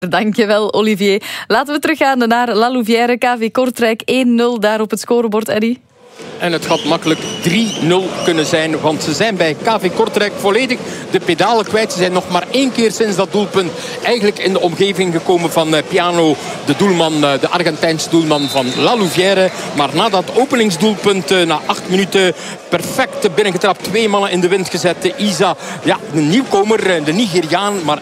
Dankjewel, Olivier. Laten we teruggaan naar La Louvière, KV Kortrijk 1-0 daar op het scorebord, Eddy. En het had makkelijk 3-0 kunnen zijn. Want ze zijn bij KV Kortrijk volledig de pedalen kwijt. Ze zijn nog maar 1 keer sinds dat doelpunt eigenlijk in de omgeving gekomen van Piano. De doelman, de Argentijnse doelman van La Louvière. Maar na dat openingsdoelpunt, na 8 minuten perfect binnengetrapt. 2 mannen in de wind gezet. Isa, ja, de nieuwkomer, de Nigeriaan, maar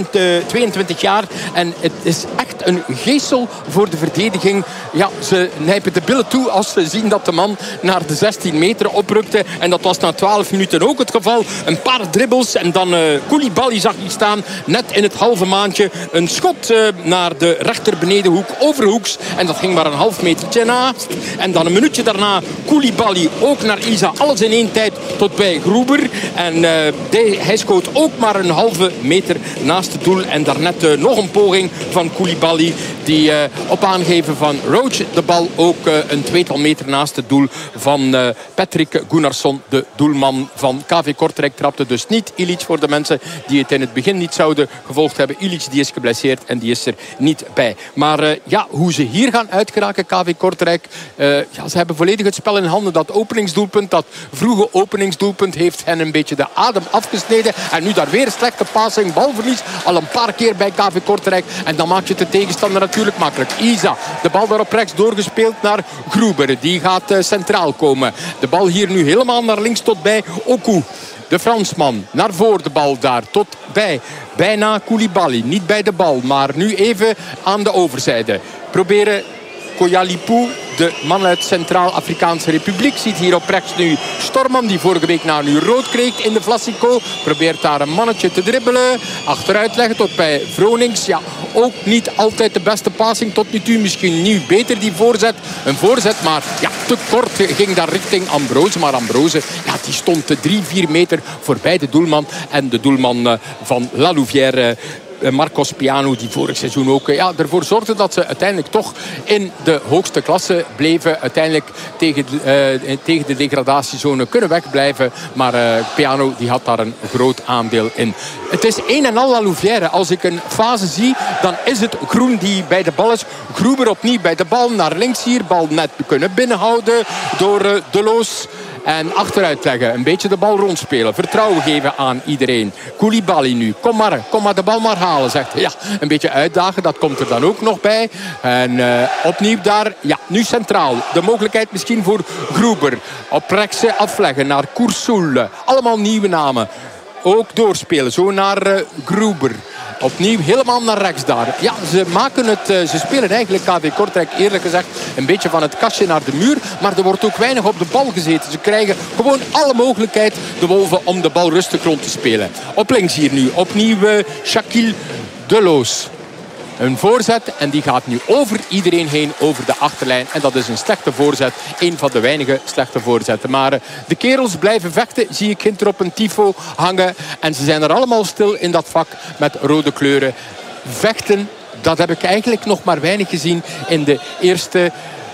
22 jaar. En het is echt een geestel voor de verdediging. Ja, ze nijpen de billen toe als ze zien dat de man naar de 16 meter oprukte. En dat was na 12 minuten ook het geval. Een paar dribbels en dan Koulibaly zag je staan. Net in het halve maandje. Een schot naar de rechter benedenhoek, overhoeks. En dat ging maar een half metertje naast. En dan een minuutje daarna Koulibaly ook naar Isa. Alles in 1 tijd tot bij Gruber. En hij schoot ook maar een halve meter naast het doel. En daarnet nog een poging van Koulibaly. Die op aangeven van Roach de bal ook een 2-tal meter naast het doel van Patrick Gunnarsson, de doelman van KV Kortrijk, trapte. Dus niet Ilic, voor de mensen die het in het begin niet zouden gevolgd hebben. Ilic die is geblesseerd en die is er niet bij. Maar hoe ze hier gaan uitgeraken, KV Kortrijk. Ze hebben volledig het spel in handen. Dat openingsdoelpunt, dat vroege openingsdoelpunt heeft hen een beetje de adem afgesneden. En nu daar weer slechte passing, balverlies. Al een paar keer bij KV Kortrijk. En dan maak je het de tegenstander natuurlijk makkelijk. Isa, de bal daar op rechts doorgespeeld naar Gruber. Die gaat centraal komen. De bal hier nu helemaal naar links tot bij Oku. De Fransman, naar voor de bal daar, tot bij. Bijna Koulibaly, niet bij de bal, maar nu even aan de overzijde. Proberen Koyalipou, de man uit Centraal-Afrikaanse Republiek, ziet hier op rechts nu Storman, die vorige week nu rood kreeg in de Vlasico. Probeert daar een mannetje te dribbelen. Achteruit leggen tot bij Vronings. Ja, ook niet altijd de beste passing tot nu toe. Misschien nu beter die voorzet. Een voorzet, maar ja, te kort ging daar richting Ambrose. Maar Ambrose, ja, die stond 3-4 meter voorbij de doelman. En de doelman van La Louvière, Marcos Piano, die vorig seizoen ook ervoor zorgde dat ze uiteindelijk toch in de hoogste klasse bleven. Uiteindelijk tegen de degradatiezone kunnen wegblijven. Maar Piano die had daar een groot aandeel in. Het is een en al La Louvière. Als ik een fase zie, dan is het Groen die bij de bal is. Gruber opnieuw bij de bal, naar links hier. Bal net kunnen binnenhouden door Deloos. En achteruit leggen, een beetje de bal rondspelen. Vertrouwen geven aan iedereen. Koulibaly nu, kom maar de bal maar halen, zegt hij. Ja, een beetje uitdagen, dat komt er dan ook nog bij. En opnieuw daar, ja, nu centraal. De mogelijkheid misschien voor Gruber. Op rechts afleggen naar Koursoul. Allemaal nieuwe namen. Ook doorspelen, zo naar Gruber. Opnieuw helemaal naar rechts daar. Ja, ze spelen eigenlijk KV Kortrijk eerlijk gezegd een beetje van het kastje naar de muur. Maar er wordt ook weinig op de bal gezeten. Ze krijgen gewoon alle mogelijkheid, de Wolven, om de bal rustig rond te spelen. Op links hier nu opnieuw Shaquille Deloos. Een voorzet en die gaat nu over iedereen heen, over de achterlijn. En dat is een slechte voorzet. Een van de weinige slechte voorzetten. Maar de kerels blijven vechten. Zie ik hinter op een tifo hangen. En ze zijn er allemaal stil in dat vak met rode kleuren. Vechten, dat heb ik eigenlijk nog maar weinig gezien in de eerste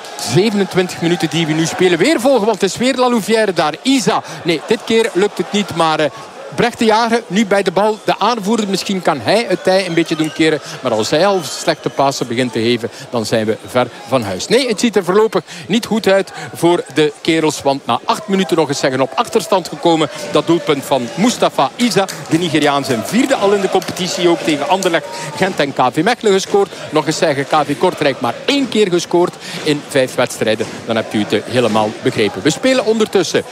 27 minuten die we nu spelen. Weer volgen, want het is weer La Louvière daar. Isa, nee, dit keer lukt het niet, maar Brecht de Jager nu bij de bal. De aanvoerder, misschien kan hij het tij een beetje doen keren. Maar als hij al slechte passen begint te geven, dan zijn we ver van huis. Nee, het ziet er voorlopig niet goed uit voor de kerels. Want na 8 minuten nog eens zeggen op achterstand gekomen. Dat doelpunt van Mustafa Isa, de Nigeriaan, zijn 4e al in de competitie. Ook tegen Anderlecht, Gent en KV Mechelen gescoord. Nog eens zeggen KV Kortrijk maar 1 keer gescoord in 5 wedstrijden. Dan hebt u het helemaal begrepen. We spelen ondertussen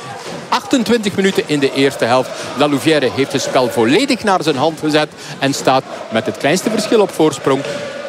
28 minuten in de eerste helft. La Louvière heeft het spel volledig naar zijn hand gezet en staat met het kleinste verschil op voorsprong.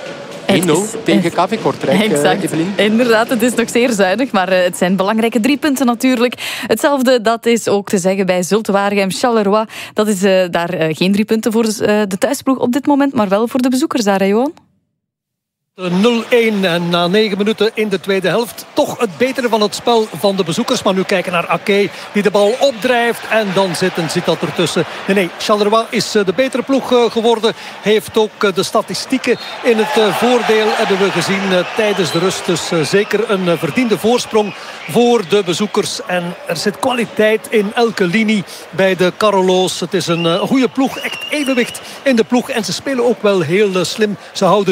1-0 tegen KV Kortrijk, Evelien. Inderdaad, het is nog zeer zuinig, maar het zijn belangrijke 3 punten natuurlijk. Hetzelfde, dat is ook te zeggen bij Zulte Waregem, Charleroi. Dat is daar geen 3 punten voor de thuisploeg op dit moment, maar wel voor de bezoekers daar, hè, Johan? 0-1 en na 9 minuten in de tweede helft toch het betere van het spel van de bezoekers. Maar nu kijken naar Ake die de bal opdrijft en dan zit dat ertussen. Nee, Charleroi is de betere ploeg geworden. Heeft ook de statistieken in het voordeel, hebben we gezien tijdens de rust. Dus zeker een verdiende voorsprong voor de bezoekers. En er zit kwaliteit in elke linie bij de Carolo's. Het is een goede ploeg, echt evenwicht in de ploeg. En ze spelen ook wel heel slim. Ze houden